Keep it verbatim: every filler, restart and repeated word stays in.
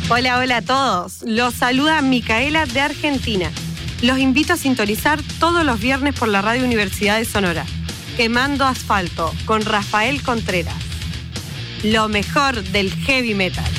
Hola, hola a todos. Los saluda Micaela de Argentina. Los invito a sintonizar todos los viernes por la Radio Universidad de Sonora. Quemando Asfalto con Rafael Contreras. Lo mejor del heavy metal.